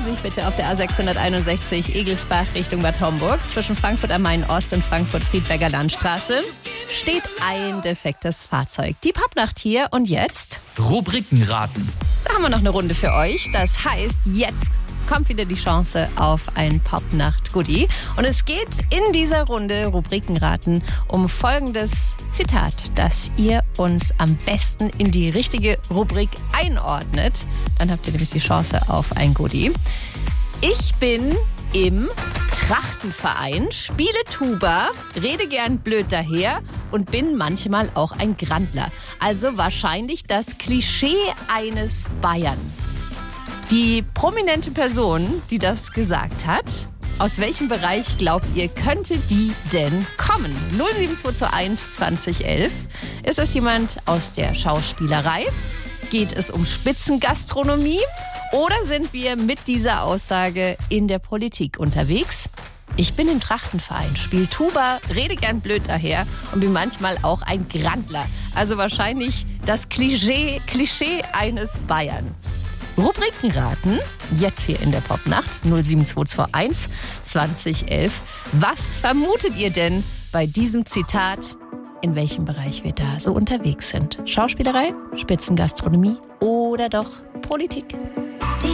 Vorsicht bitte auf der A661 Egelsbach Richtung Bad Homburg. Zwischen Frankfurt am Main Ost und Frankfurt-Friedberger Landstraße steht ein defektes Fahrzeug. Die Popnacht hier und jetzt Rubrikenraten. Da haben wir noch eine Runde für euch. Das heißt, jetzt kommt wieder die Chance auf ein Popnacht-Goodie. Und es geht in dieser Runde Rubrikenraten um folgendes Zitat, das ihr uns am besten in die richtige Rubrik einordnet. Dann habt ihr nämlich die Chance auf ein Goodie. Ich bin im Trachtenverein, spiele Tuba, rede gern blöd daher und bin manchmal auch ein Grandler. Also wahrscheinlich das Klischee eines Bayern. Die prominente Person, die das gesagt hat, aus welchem Bereich glaubt ihr, könnte die denn kommen? 07221 2011. Ist das jemand aus der Schauspielerei? Geht es um Spitzengastronomie? Oder sind wir mit dieser Aussage in der Politik unterwegs? Ich bin im Trachtenverein, spiele Tuba, rede gern blöd daher und bin manchmal auch ein Grandler. Also wahrscheinlich das Klischee eines Bayern. Rubrikenraten, jetzt hier in der Popnacht, 07221 2011. Was vermutet ihr denn bei diesem Zitat, in welchem Bereich wir da so unterwegs sind? Schauspielerei, Spitzengastronomie oder doch Politik?